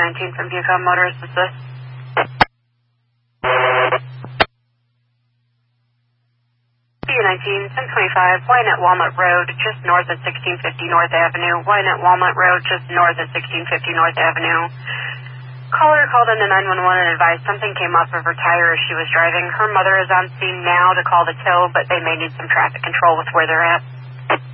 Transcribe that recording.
19 from Bucom Motorist Assist. B19, 1025, Wynette Walnut Road, just north of 1650 North Avenue. Wynette Walnut Road, just north of 1650 North Avenue. Caller called into 911 and advised something came off of her tire as she was driving. Her mother is on scene now to call the tow, but they may need some traffic control with where they're at.